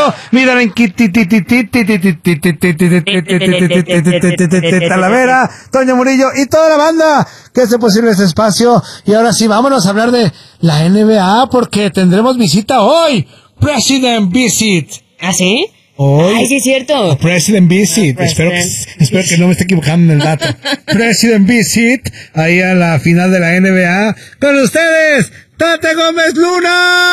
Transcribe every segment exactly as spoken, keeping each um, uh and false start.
Miren en Talavera, Toño Murillo y toda la banda que hace posible este espacio. Y ahora sí, vámonos a hablar de la N B A porque tendremos visita hoy. President Visit. ¿Ah, sí? Hoy, Ay, sí es cierto. President Visit. Ah, espero, que, President. espero que no me esté equivocando en el dato. President Visit, ahí a la final de la N B A. Con ustedes, Tate Gómez Luna.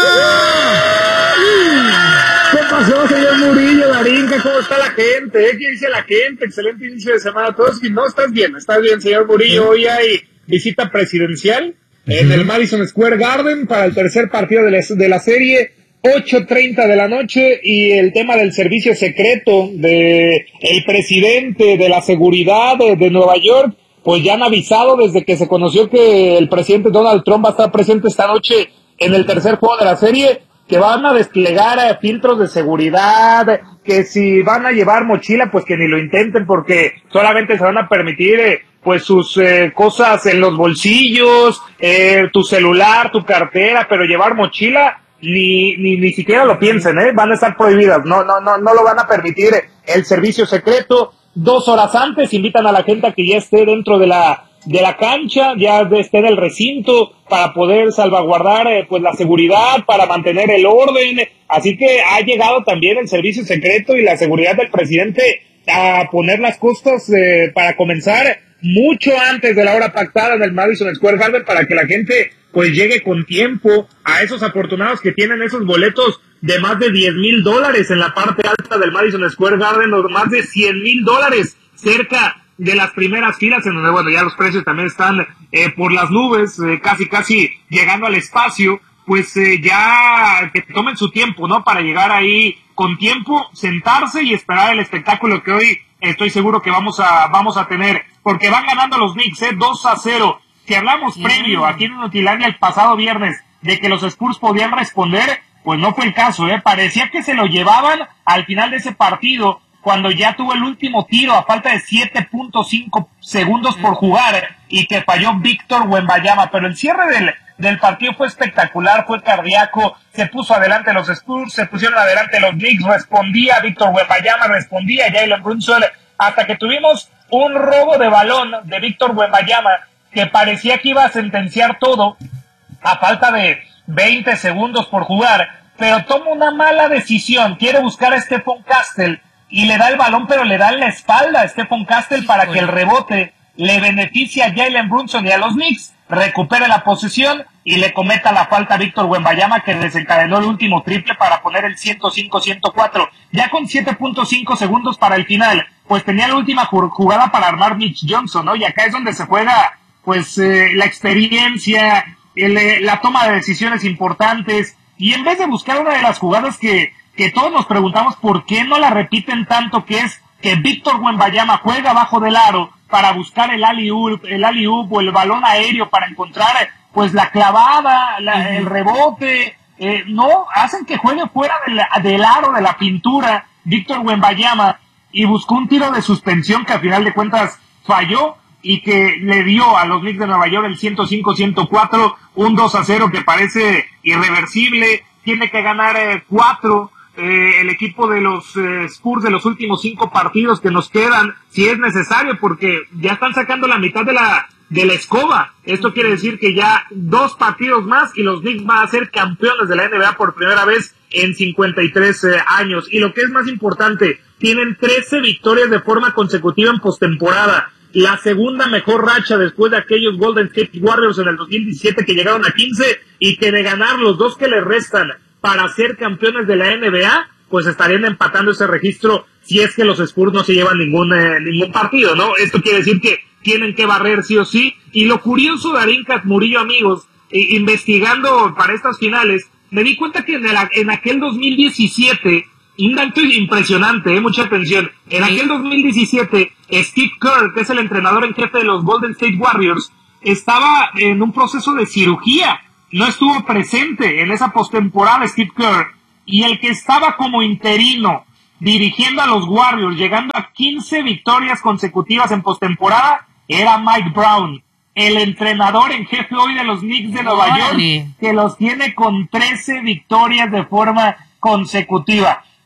¿Qué pasó, señor Murillo, Darinka? ¿Cómo está la gente? ¿Eh? ¿Qué dice la gente? Excelente inicio de semana a todos. Y no, estás bien, estás bien, señor Murillo. Hoy hay visita presidencial en el Madison Square Garden para el tercer partido de la, de la serie. ocho treinta de la noche, y el tema del servicio secreto de el presidente de la seguridad de, de Nueva York, pues ya han avisado desde que se conoció que el presidente Donald Trump va a estar presente esta noche en el tercer juego de la serie, que van a desplegar eh, filtros de seguridad, que si van a llevar mochila, pues que ni lo intenten, porque solamente se van a permitir eh, pues sus eh, cosas en los bolsillos, eh, tu celular, tu cartera, pero llevar mochila Ni, ni ni siquiera lo piensen, ¿eh? Van a estar prohibidas, no, no, no, no lo van a permitir. El servicio secreto, dos horas antes, invitan a la gente a que ya esté dentro de la, de la cancha, ya esté en el recinto, para poder salvaguardar, eh, pues la seguridad, para mantener el orden. Así que ha llegado también el servicio secreto y la seguridad del presidente a poner las costas, eh, para comenzar mucho antes de la hora pactada en el Madison Square Garden, para que la gente pues llegue con tiempo. A esos afortunados que tienen esos boletos de más de diez mil dólares en la parte alta del Madison Square Garden, o más de cien mil dólares cerca de las primeras filas, en donde, bueno, ya los precios también están eh, por las nubes, eh, casi casi llegando al espacio. Pues eh, ya que tomen su tiempo, ¿no? Para llegar ahí con tiempo, sentarse y esperar el espectáculo que hoy estoy seguro que vamos a vamos a tener, porque van ganando los Knicks, ¿eh? dos a cero. Si hablamos previo aquí en Nutilandia el pasado viernes de que los Spurs podían responder, pues no fue el caso, ¿eh? Parecía que se lo llevaban al final de ese partido, cuando ya tuvo el último tiro a falta de siete punto cinco segundos por jugar y que falló Víctor Wembanyama, pero el cierre del, del partido fue espectacular, fue cardíaco, se puso adelante los Spurs, se pusieron adelante los Knicks, respondía Víctor Wembanyama, respondía Jalen Brunson, hasta que tuvimos un robo de balón de Víctor Wembanyama, que parecía que iba a sentenciar todo a falta de veinte segundos por jugar, pero toma una mala decisión, quiere buscar a Stephon Castle y le da el balón, pero le da en la espalda a Stephon Castle para que el rebote le beneficie a Jalen Brunson y a los Knicks, recupere la posesión y le cometa la falta a Víctor Wembanyama, que desencadenó el último triple para poner el ciento cinco a ciento cuatro, ya con siete punto cinco segundos para el final, pues tenía la última jugada para armar Mitch Johnson, ¿no? Y acá es donde se juega pues eh, la experiencia, el, eh, la toma de decisiones importantes, y en vez de buscar una de las jugadas que, que todos nos preguntamos por qué no la repiten tanto, que es que Víctor Wembanyama juega abajo del aro para buscar el alley-oop, el alley-oop o el balón aéreo para encontrar pues la clavada, la, el rebote, eh, no, hacen que juegue fuera del, del aro, de la pintura, Víctor Wembanyama, y buscó un tiro de suspensión que a final de cuentas falló, y que le dio a los Knicks de Nueva York el ciento cinco a ciento cuatro, un dos a cero que parece irreversible. Tiene que ganar eh, cuatro eh, el equipo de los eh, Spurs de los últimos cinco partidos que nos quedan, si es necesario, porque ya están sacando la mitad de la de la escoba. Esto quiere decir que ya dos partidos más y los Knicks van a ser campeones de la N B A por primera vez en cincuenta y tres eh, años. Y lo que es más importante, tienen trece victorias de forma consecutiva en postemporada. La segunda mejor racha después de aquellos Golden State Warriors en el dos mil diecisiete que llegaron a quince, y que de ganar los dos que les restan para ser campeones de la N B A, pues estarían empatando ese registro si es que los Spurs no se llevan ningún eh, ningún partido, ¿no? Esto quiere decir que tienen que barrer sí o sí. Y lo curioso, Darinka, Murillo, amigos, eh, investigando para estas finales, me di cuenta que en, el, en aquel dos mil diecisiete, un dato impresionante, eh, mucha atención, en aquel dos mil diecisiete, Steve Kerr, que es el entrenador en jefe de los Golden State Warriors, estaba en un proceso de cirugía, no estuvo presente en esa postemporada Steve Kerr, y el que estaba como interino dirigiendo a los Warriors, llegando a quince victorias consecutivas en postemporada, era Mike Brown, el entrenador en jefe hoy de los Knicks de Nueva York, que los tiene con trece victorias de forma consecutiva.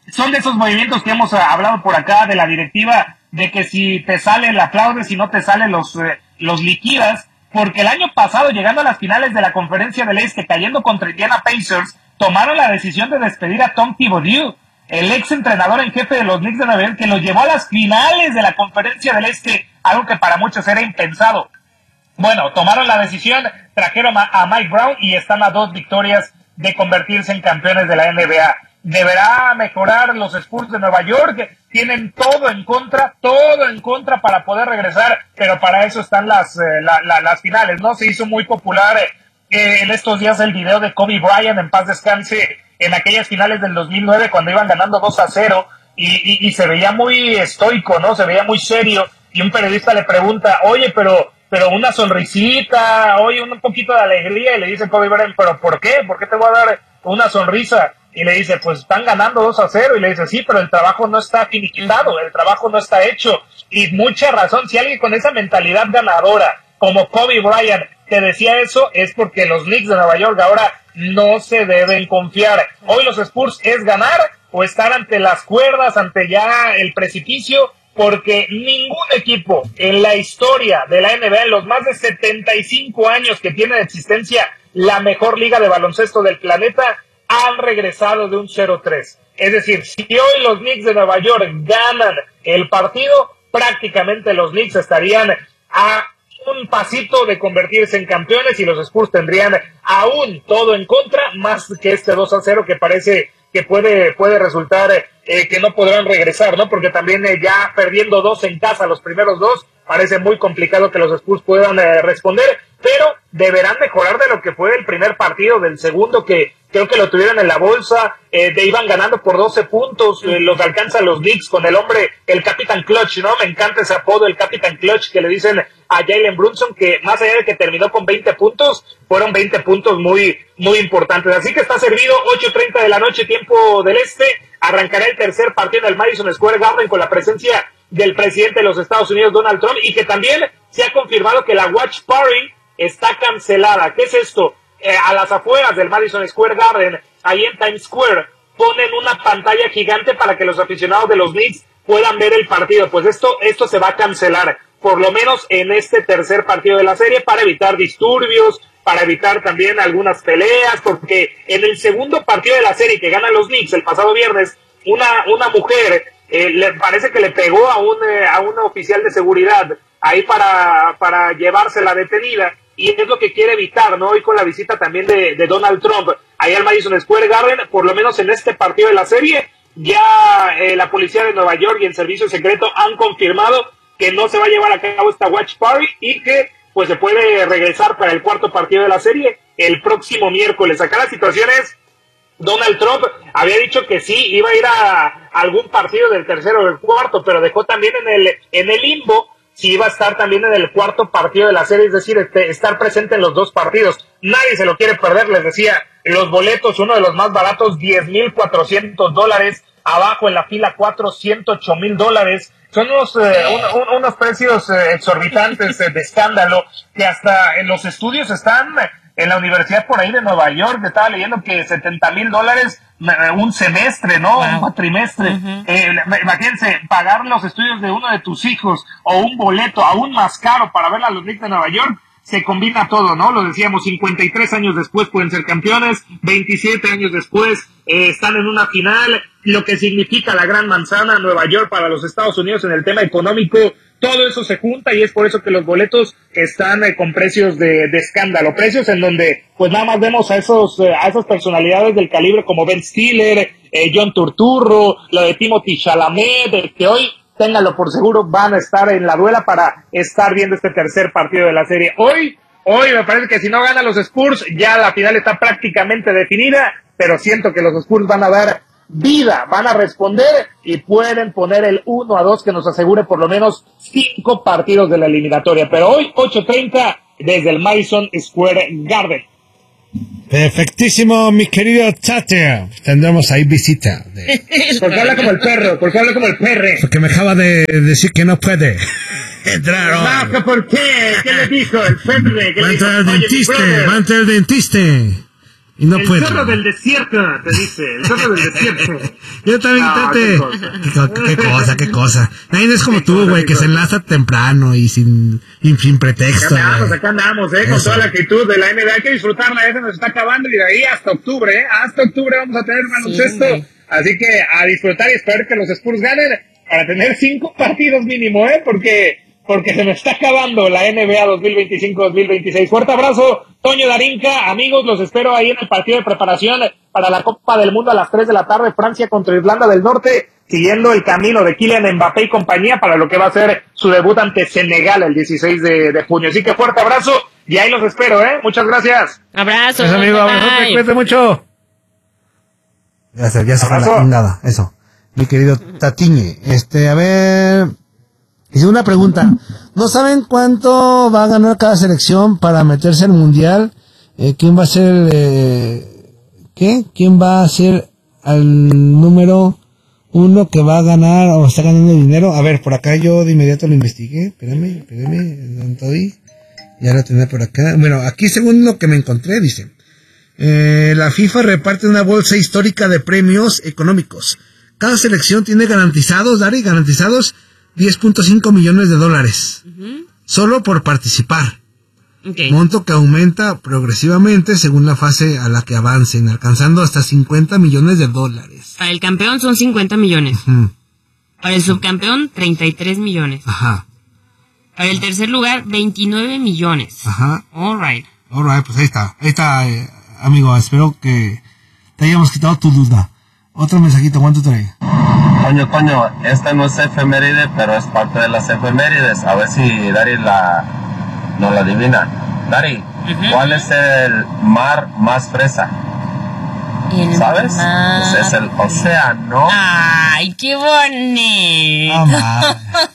son de esos movimientos que hemos hablado por acá de la directiva, de que si te sale el aplaude, si no te sale los, eh, los liquidas, porque el año pasado, llegando a las finales de la Conferencia del Este, cayendo contra Indiana Pacers, tomaron la decisión de despedir a Tom Thibodeau, el ex entrenador en jefe de los Knicks de Nueva York, que los llevó a las finales de la Conferencia del Este, algo que para muchos era impensado. Bueno, tomaron la decisión, trajeron a, a Mike Brown y están a dos victorias de convertirse en campeones de la N B A. ¿Deberá mejorar los Spurs de Nueva York? Tienen todo en contra, todo en contra para poder regresar, pero para eso están las, eh, la, la, las finales, ¿no? Se hizo muy popular eh, en estos días el video de Kobe Bryant, en paz descanse, en aquellas finales del dos mil nueve cuando iban ganando dos a cero y, y, y se veía muy estoico, ¿no? Se veía muy serio y un periodista le pregunta, oye, pero pero una sonrisita, oye, un poquito de alegría, y le dice Kobe Bryant, ¿pero por qué? ¿Por qué te voy a dar una sonrisa? Y le dice, pues están ganando dos a cero, y le dice, sí, pero el trabajo no está finiquitado, el trabajo no está hecho, y mucha razón, si alguien con esa mentalidad ganadora, como Kobe Bryant, te decía eso, es porque los Knicks de Nueva York ahora no se deben confiar. Hoy los Spurs es ganar, o estar ante las cuerdas, ante ya el precipicio, porque ningún equipo en la historia de la N B A, en los más de setenta y cinco años que tiene de existencia la mejor liga de baloncesto del planeta, han regresado de un cero tres. Es decir, si hoy los Knicks de Nueva York ganan el partido, prácticamente los Knicks estarían a un pasito de convertirse en campeones y los Spurs tendrían aún todo en contra, más que este dos a cero que parece que puede puede resultar eh, que no podrán regresar, ¿no? Porque también eh, ya perdiendo dos en casa, los primeros dos, parece muy complicado que los Spurs puedan eh, responder, pero deberán mejorar de lo que fue el primer partido, del segundo, que creo que lo tuvieron en la bolsa, eh, de iban ganando por doce puntos, eh, los alcanzan los Knicks con el hombre, el Capitán Clutch, ¿no? Me encanta ese apodo, el Capitán Clutch, que le dicen a Jalen Brunson, que más allá de que terminó con veinte puntos, fueron veinte puntos muy, muy importantes. Así que está servido, ocho treinta de la noche, tiempo del este, arrancará el tercer partido en el Madison Square Garden con la presencia del presidente de los Estados Unidos, Donald Trump, y que también se ha confirmado que la Watch Party está cancelada. ¿Qué es esto? Eh, a las afueras del Madison Square Garden, ahí en Times Square, ponen una pantalla gigante para que los aficionados de los Knicks puedan ver el partido. Pues esto, esto se va a cancelar, por lo menos en este tercer partido de la serie, para evitar disturbios, para evitar también algunas peleas, porque en el segundo partido de la serie que ganan los Knicks el pasado viernes, una, una mujer eh, le parece que le pegó a un, eh, a un oficial de seguridad ahí para, para llevársela detenida, y es lo que quiere evitar, ¿no? Hoy con la visita también de, de Donald Trump ahí al Madison Square Garden, por lo menos en este partido de la serie, ya eh, la policía de Nueva York y el servicio secreto han confirmado que no se va a llevar a cabo esta Watch Party y que pues se puede regresar para el cuarto partido de la serie el próximo miércoles. Acá la situación es, Donald Trump había dicho que sí, iba a ir a, a algún partido del tercero o del cuarto, pero dejó también en el, en el limbo si iba a estar también en el cuarto partido de la serie, es decir, este, estar presente en los dos partidos. Nadie se lo quiere perder, les decía, los boletos, uno de los más baratos, diez mil cuatrocientos dólares, abajo en la fila cuatro, ciento ocho mil dólares. Son unos, eh, un, un, unos precios eh, exorbitantes eh, de escándalo, que hasta en los estudios están en la universidad por ahí de Nueva York, estaba leyendo que setenta mil dólares un semestre, ¿no? Wow. Un cuatrimestre. Uh-huh. Eh, imagínense, pagar los estudios de uno de tus hijos o un boleto aún más caro para ver a los Knicks de Nueva York. Se combina todo, ¿no? Lo decíamos, cincuenta y tres años después pueden ser campeones, veintisiete años después eh, están en una final, lo que significa la gran manzana, Nueva York para los Estados Unidos en el tema económico, todo eso se junta y es por eso que los boletos están eh, con precios de, de escándalo, precios en donde pues nada más vemos a esos eh, a esas personalidades del calibre como Ben Stiller, eh, John Turturro, lo de Timothy Chalamet, eh, que hoy, ténganlo por seguro, van a estar en la duela para estar viendo este tercer partido de la serie. Hoy, hoy me parece que si no ganan los Spurs, ya la final está prácticamente definida, pero siento que los Spurs van a dar vida, van a responder y pueden poner el uno a dos que nos asegure por lo menos cinco partidos de la eliminatoria. Pero hoy, ocho treinta, desde el Madison Square Garden. Perfectísimo, mi querido Tate. Tendremos ahí visita. De... ¿Por qué habla como el perro? ¿Por qué habla como el perro? Porque me acaba de decir que no puede entrar hoy. No, ¿por qué? ¿Qué le dijo el perro? Va a entrar el dentista, va a entrar el dentista. Y no el puedo. zorro del desierto, te dice, el zorro del desierto. Yo también, No, tate. qué Qué, qué cosa. cosa, qué cosa. Nadie es como Qué tú, cosa, güey, qué que se cosa. enlaza temprano y sin, y sin pretexto. Acá andamos, güey. acá andamos, eh, con Eso. toda la actitud de la N B A. Hay que disfrutarla, esa nos está acabando y de ahí hasta octubre, eh. Hasta octubre vamos a tener baloncesto. güey. Así que a disfrutar y esperar que los Spurs ganen para tener cinco partidos mínimo, eh, porque, porque se nos está acabando la N B A dos mil veinticinco dos mil veintiséis. Fuerte abrazo, Toño Darinka. Amigos, los espero ahí en el partido de preparación para la Copa del Mundo a las tres de la tarde, Francia contra Irlanda del Norte, siguiendo el camino de Kylian Mbappé y compañía para lo que va a ser su debut ante Senegal el dieciséis de, de junio. Así que fuerte abrazo y ahí los espero, ¿eh? Muchas gracias. Abrazo. Eso, amigo, bye. abrazote, cuídate mucho. Ya se, ya se fue la Abrazo. chingada, eso. Mi querido Tatiñe, este, a ver, hice una pregunta. ¿No saben cuánto va a ganar cada selección para meterse al mundial? Eh, ¿Quién va a ser, eh, qué? ¿Quién va a ser al número uno que va a ganar o está ganando dinero? A ver, por acá yo de inmediato lo investigué. Espérame, espérame, ¿dónde estoy? Ya lo tenía por acá. Bueno, aquí según lo que me encontré, dice, eh, la FIFA reparte una bolsa histórica de premios económicos. Cada selección tiene garantizados, Dari, garantizados diez punto cinco millones de dólares. Ujú. Solo por participar. Ok. Monto que aumenta progresivamente según la fase a la que avancen, alcanzando hasta cincuenta millones de dólares. Para el campeón son cincuenta millones. Ujú. Para el subcampeón, treinta y tres millones. Ajá, Para el tercer lugar, veintinueve millones. ajá. Alright. Alright, pues ahí está. Ahí está, eh, amigo. Espero que te hayamos quitado tu duda. Otro mensajito, ¿cuánto trae? Coño, coño, esta no es efeméride, pero es parte de las efemérides. A ver si Dari la, no la adivina. Dari, Ujú. ¿cuál es el mar más fresa? El ¿Sabes? mar- Pues es el océano. Ay, qué bonito. Ah, madre.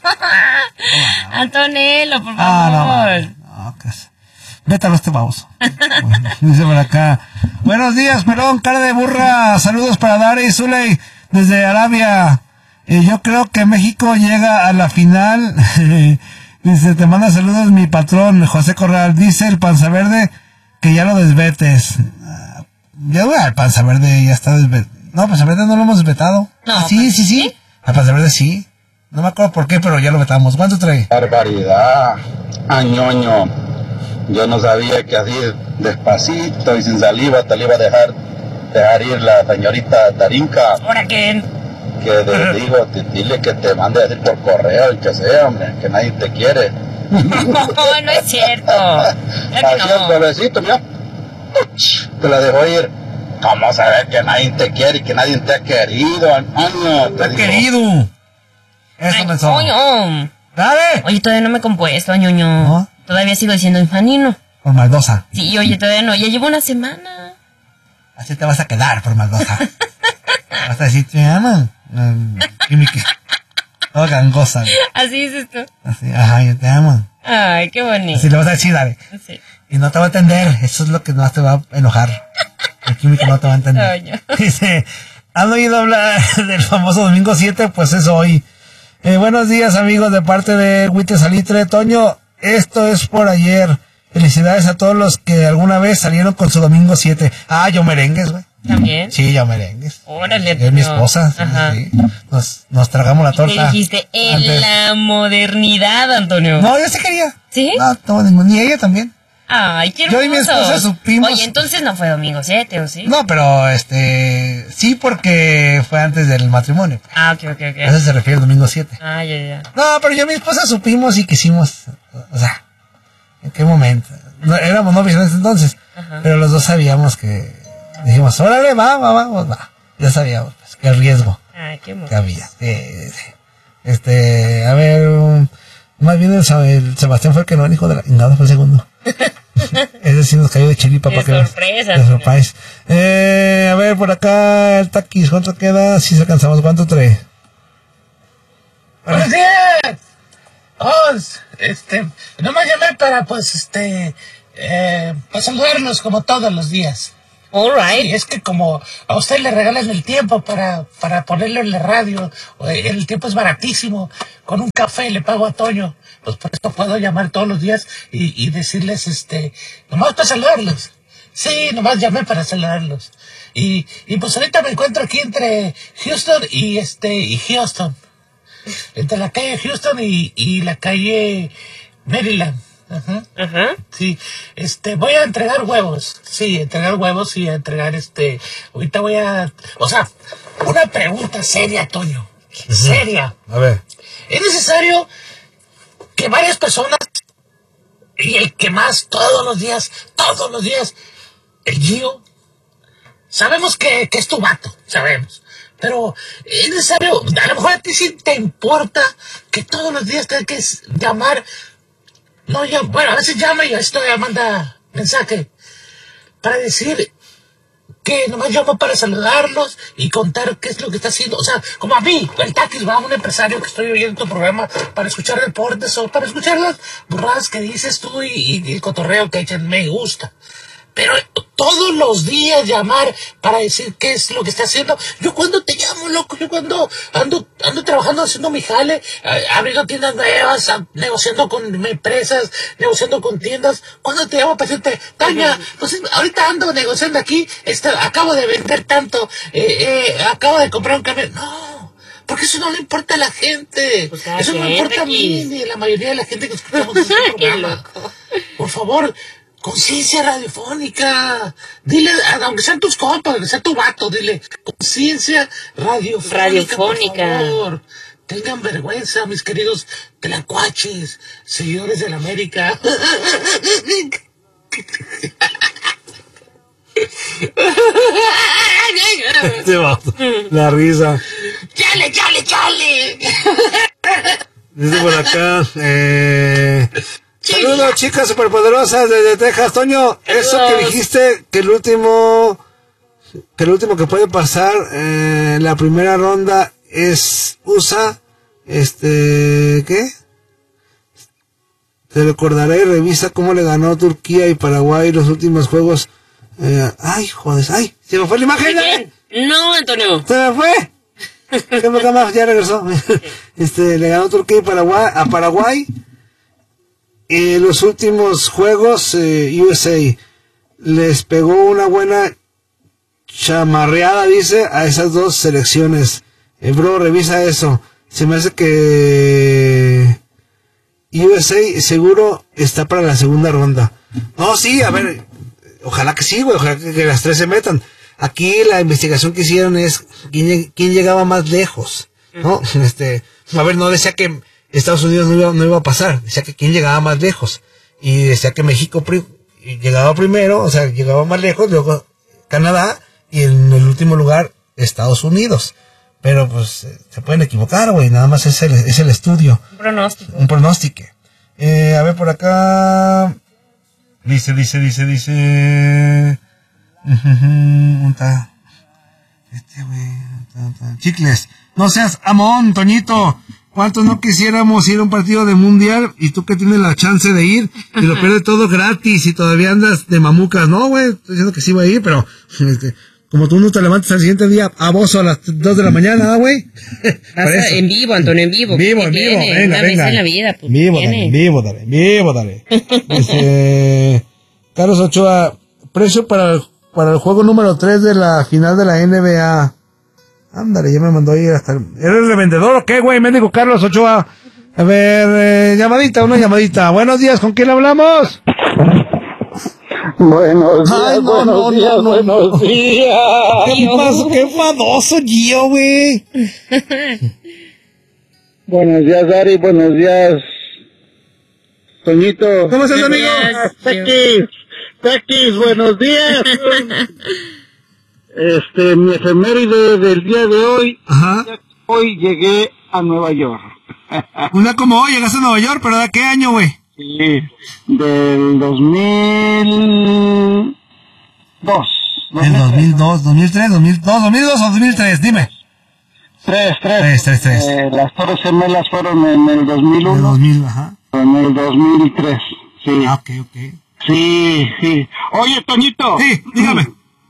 Antonello, por Ah, no, favor. madre. No, que es- Vete a los baboso. Bueno, dice por acá. Buenos días, pelón, cara de burra. Saludos para Dari y Zuley desde Arabia. Eh, yo creo que México llega a la final. Dice, te manda saludos mi patrón, José Corral. Dice el Panza Verde que ya lo desvetes. Ah, ya, bueno, el Panza Verde ya está desvetado. No, Panza Verde no lo hemos desvetado. No, Ah, sí, pues, sí, sí. ¿sí? El Panza Verde sí. No me acuerdo por qué, pero ya lo vetamos. ¿Cuánto trae? Barbaridad, añoño. Yo no sabía que así despacito y sin saliva te le iba a dejar, dejar ir la señorita Darinka, ¿Ahora qué? que te digo, te- dile que te mande a decir por correo y que sea, hombre, que nadie te quiere. No, no es cierto. Claro que Así el no. bebecito, mira, te la dejó ir. ¿Cómo saber que nadie te quiere y que nadie te ha querido, año? Te digo. Querido. Eso Ay, me sonó. coño. ¡Dale! Oye, todavía no me he compuesto, ñoño. ¿No? Todavía sigo diciendo infanino. Por maldosa. Sí, oye, todavía no. Ya llevo una semana. Así te vas a quedar por maldosa. Vas a decir, te aman. Mm, química. Todo gangosa. güey. Así dices tú. Así, ajá, yo te amo. Ay, qué bonito. Así le vas a decir, dale. Sí. Y no te va a entender. Eso es lo que más te va a enojar. El química no te va a entender. Coño. Dice, ¿han oído hablar del famoso domingo siete? Pues es hoy. Eh, buenos días, amigos, de parte de Huite Salitre. Toño, esto es por ayer. Felicidades a todos los que alguna vez salieron con su domingo siete. Ah, yo merengues, güey. ¿También? Sí, yo merengues. Órale. Es mi no. esposa. Sí, Ajá. sí. Nos, nos tragamos la ¿Qué torta. dijiste? En antes. la modernidad, Antonio. No, yo sí quería. ¿Sí? No, no, ningún- ni ella también. Ay, qué Yo y mi esposa hermosos. supimos- Oye, entonces no fue domingo siete, ¿o sí? No, pero este, sí, porque fue antes del matrimonio. Ah, ok, ok, A ok. eso se refiere el domingo siete. Ah, ya, ya. No, pero yo y mi esposa supimos y quisimos, o sea, ¿en qué momento? No, éramos novios en ese entonces, Ajá. pero los dos sabíamos que, dijimos, órale, va, va, vamos, va. Ya sabíamos, pues, qué riesgo Ay, qué que hermoso. había. Sí, sí. Este, a ver, um, más bien el, Sa- el Sebastián fue el que no, el hijo de la, nada, fue el segundo. Ese sí nos cayó de chiripa De para que veas. sorpresa. De surprise. Eh, a ver, por acá, el Taquis, ¿cuánto queda? Si se alcanzamos, ¿cuánto trae? Buenos días. Oh, este, nomás llamé para, pues, este, eh, para saludarlos como todos los días. All Sí, right. es que como a usted le regalan el tiempo para, para ponerlo en la radio, eh, el tiempo es baratísimo, con un café le pago a Toño, pues por esto puedo llamar todos los días y, y decirles, este, nomás para saludarlos. Sí, nomás llamé para saludarlos. Y, y pues ahorita me encuentro aquí entre Houston y este y Houston. Entre la calle Houston y, y la calle Maryland. Ajá. Ajá. Sí, este, voy a entregar huevos. Sí, entregar huevos y a entregar este. Ahorita voy a. O sea, una pregunta seria, Toño. Seria. A ver. ¿Es necesario que varias personas, y el que más todos los días, todos los días, el Gio, sabemos que, que es tu vato, sabemos, pero es necesario, a lo mejor a ti sí te importa que todos los días tengas que llamar, no, ya, bueno, a veces llama y a veces todavía manda mensaje para decir que nomás llamo para saludarlos y contar qué es lo que está haciendo. O sea, como a mí, el Taquis, va, un empresario que estoy oyendo tu programa para escuchar reportes o para escuchar las burradas que dices tú y, y el cotorreo que echan, me gusta. Pero todos los días llamar para decir qué es lo que está haciendo. Yo cuando te llamo, loco, yo cuando ando ando trabajando haciendo mi jale, eh, abriendo tiendas nuevas, a, negociando con empresas, negociando con tiendas. Cuando te llamo para decirte, Tania, pues ahorita ando negociando aquí, este, acabo de vender tanto, eh, eh, acabo de comprar un camión. No, porque eso no le importa a la gente. Pues eso no le importa a mí ni a la mayoría de la gente que escuchamos este programa. Por favor, conciencia radiofónica. Dile, aunque sean tus compas, aunque sea tu vato, dile, conciencia radiofónica, Radiofónica. por favor. Tengan vergüenza, mis queridos telacuaches, seguidores de la América. Este vato, la risa. ¡Chale, chale, chale! Dice por acá, eh... saludos, chicas superpoderosas desde Texas. Toño, eso que dijiste, que el último, que el último que puede pasar en eh, la primera ronda es U S A, este, ¿qué? Te recordaré y revisa cómo le ganó Turquía y Paraguay los últimos juegos. Eh, ay, joder, ay, se me fue la imagen. ¿eh? No, Antonio. Se me fue. ¿Qué me más? Ya regresó. Este, le ganó Turquía y Paraguay a Paraguay. En los últimos juegos, eh, U S A les pegó una buena chamarreada, dice, a esas dos selecciones. Eh, bro, revisa eso. Se me hace que U S A seguro está para la segunda ronda. No, sí, a ver, ojalá que sí, güey, ojalá que, que las tres se metan. Aquí la investigación que hicieron es quién, quién llegaba más lejos, ¿no? Este, a ver, no decía que Estados Unidos no iba, no iba a pasar, decía que quién llegaba más lejos, y decía que México pri- llegaba primero, o sea, llegaba más lejos, luego Canadá, y en el último lugar Estados Unidos. Pero pues se pueden equivocar, güey, nada más es el, es el estudio. Un pronóstico. Un pronóstico. Eh, a ver por acá, dice, dice, dice, dice, uh-huh, ta, este güey, chicles, no seas amón, Toñito. ¿Cuántos no quisiéramos ir a un partido de mundial y tú que tienes la chance de ir y lo pierdes todo gratis y todavía andas de mamucas? No, güey, estoy diciendo que sí voy a ir, pero este, como tú no te levantas al siguiente día a vos a las dos de la mañana, güey. En vivo, Antonio, en vivo. Vivo, en vivo, tiene? venga, Una vez venga. en la vida, pues, vivo, tiene. dale, vivo, dale, vivo, dale. Este, Carlos Ochoa, precio para el, para el juego número tres de la final de la N B A. Ándale, ya me mandó ahí hasta... ¿Eres el revendedor o qué, güey? Médico Carlos Ochoa. A ver, eh, llamadita, una llamadita. Buenos días, ¿con quién hablamos? Buenos días, Ay, no, buenos no, días, no, no, buenos no. días. ¿Qué pasó? Qué enfadoso, Gio, güey. Buenos días, Dari, buenos días, Toñito. ¿Cómo estás, amigo? Tequis, Tequis, buenos días. Este, mi efeméride del día de hoy. Ajá. Hoy llegué a Nueva York. Una como hoy, llegaste a Nueva York, pero ¿de qué año, güey? Sí, del dos mil dos. El dos mil dos, dos mil tres, dos mil dos, dos mil dos o dos mil tres, dime. Tres, tres. Tres, tres, tres. Eh, las Torres Gemelas fueron en el dos mil El uno. dos mil, ajá. En el dos mil tres, sí. Ah, ok, ok. Sí, sí. Oye, Toñito. Sí, dígame.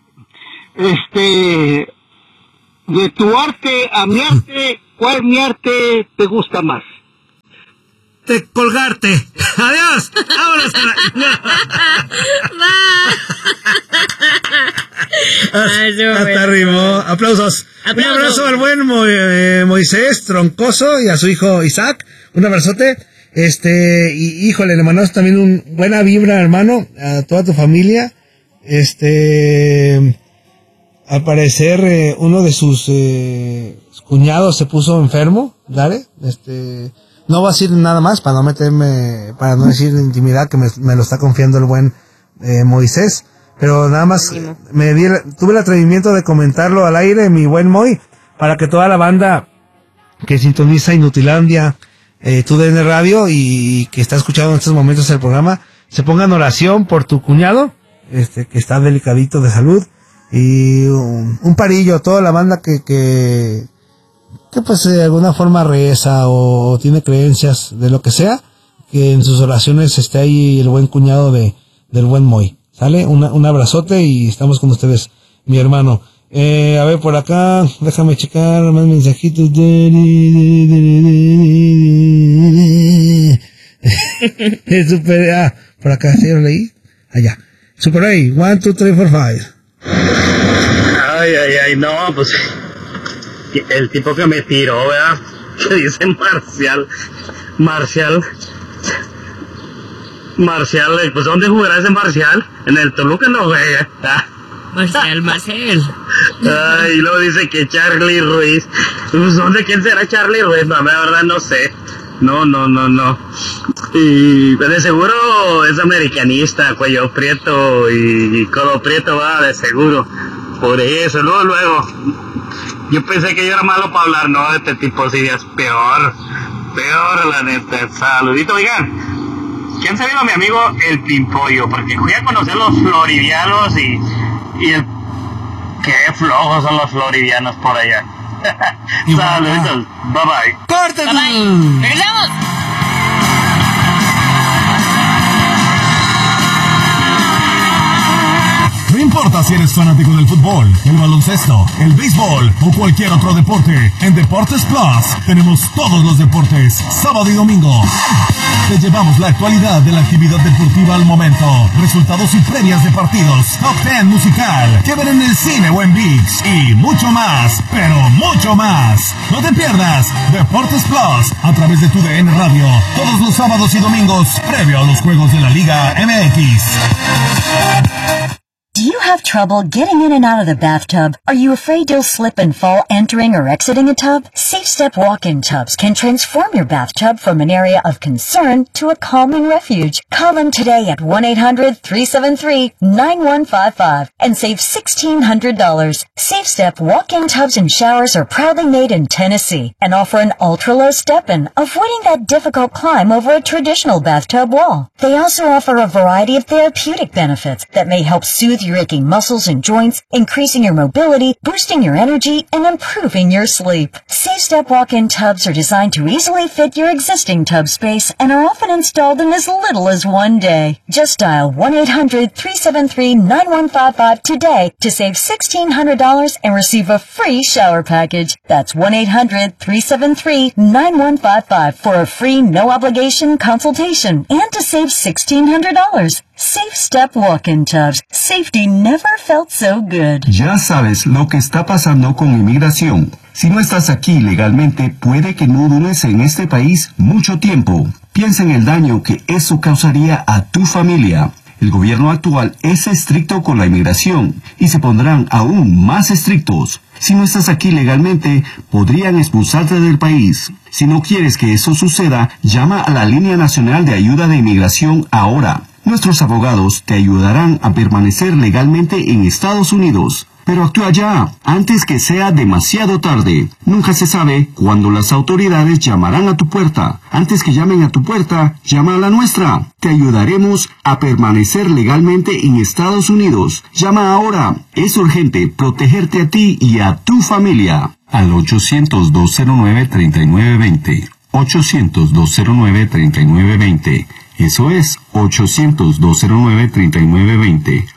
Este, de tu arte a mi arte, ¿cuál mi arte te gusta más? de colgarte. Adiós. Vámonos a la... hasta, hasta rimó. Aplausos. Aplausos. Un abrazo al buen Mo, eh, Moisés Troncoso y a su hijo Isaac. Un abrazote. Este, y híjole, le mandamos también un buena vibra, hermano, a toda tu familia. Este, al parecer, eh, uno de sus eh, cuñados se puso enfermo, ¿vale? Este, no voy a decir nada más para no meterme, para no decir intimidad, que me, me lo está confiando el buen eh, Moisés. Pero nada más me di, tuve el atrevimiento de comentarlo al aire, mi buen Moy, para que toda la banda que sintoniza Inutilandia, eh, tu D N Radio y que está escuchando en estos momentos el programa, se ponga en oración por tu cuñado, este, que está delicadito de salud, y un, un parillo, toda la banda que, que, que pues de alguna forma reza o, o tiene creencias de lo que sea, que en sus oraciones esté ahí el buen cuñado de, del buen Moy. ¿Sale? Una, un abrazote y estamos con ustedes, mi hermano. Eh, a ver, por acá, déjame checar más mensajitos. Super, ah, por acá, ¿sí lo leí? Allá. Super A, one, two, three, four, five. Ay, ay, ay, no, pues, el tipo que me tiró, ¿verdad? Que dice Marcial, Marcial, Marcial, pues ¿dónde jugará ese Marcial? En el Toluca no juega. Marcial, Marcel. Ay, y luego dice que Charlie Ruiz. Pues ¿dónde quién será Charlie Ruiz? No, la verdad no sé. No, no, no, no. Y de seguro es americanista, cuello prieto y, y codo prieto, va, de seguro. Por eso, luego, luego. Yo pensé que yo era malo para hablar, no, de este tipo sí es peor. Peor, la neta. Saludito, oigan. ¿Quién se vino mi amigo el Pimpollo? Porque fui a conocer los floridianos y, y el... Qué flojos son los floridianos por allá. Saludos, bye bye. ¡Córtate! Bye bye. ¡Regresamos! No importa si eres fanático del fútbol, el baloncesto, el béisbol o cualquier otro deporte, en Deportes Plus tenemos todos los deportes, sábado y domingo. Te llevamos la actualidad de la actividad deportiva al momento, resultados y previas de partidos, top ten musical, que ver en el cine o en ViX y mucho más, pero mucho más. No te pierdas Deportes Plus a través de tu D N Radio, todos los sábados y domingos, previo a los juegos de la Liga M X. Do you have trouble getting in and out of the bathtub? Are you afraid you'll slip and fall entering or exiting a tub? Safe Step walk-in tubs can transform your bathtub from an area of concern to a calming refuge. Call them today at one eight hundred three seven three nine one five five and save sixteen hundred dollars. Safe Step walk-in tubs and showers are proudly made in Tennessee and offer an ultra-low step-in, avoiding that difficult climb over a traditional bathtub wall. They also offer a variety of therapeutic benefits that may help soothe your aching muscles and joints, increasing your mobility, boosting your energy, and improving your sleep. Safe Step walk-in tubs are designed to easily fit your existing tub space and are often installed in as little as one day. Just dial one eight hundred three seven three nine one five five today to save sixteen hundred dollars and receive a free shower package. That's one eight hundred three seven three nine one five five for a free no-obligation consultation and to save sixteen hundred dollars. Safe Step walk-in tubs. Safety never felt so good. Ya sabes lo que está pasando con inmigración. Si no estás aquí legalmente, puede que no dures en este país mucho tiempo. Piensa en el daño que eso causaría a tu familia. El gobierno actual es estricto con la inmigración y se pondrán aún más estrictos. Si no estás aquí legalmente, podrían expulsarte del país. Si no quieres que eso suceda, llama a la Línea Nacional de Ayuda de Inmigración ahora. Nuestros abogados te ayudarán a permanecer legalmente en Estados Unidos. Pero actúa ya, antes que sea demasiado tarde. Nunca se sabe cuándo las autoridades llamarán a tu puerta. Antes que llamen a tu puerta, llama a la nuestra. Te ayudaremos a permanecer legalmente en Estados Unidos. Llama ahora. Es urgente protegerte a ti y a tu familia. Al ochocientos dos cero nueve tres nueve dos cero. ochocientos dos cero nueve tres nueve dos cero. Eso es ochocientos dos cero nueve tres nueve dos cero.